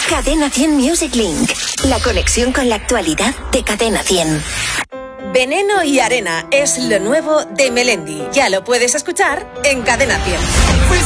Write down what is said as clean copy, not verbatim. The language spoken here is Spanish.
Cadena 100 Music Link. La conexión con la actualidad de Cadena 100. Veneno y arena es lo nuevo de Melendi. Ya lo puedes escuchar en Cadena 100. Fui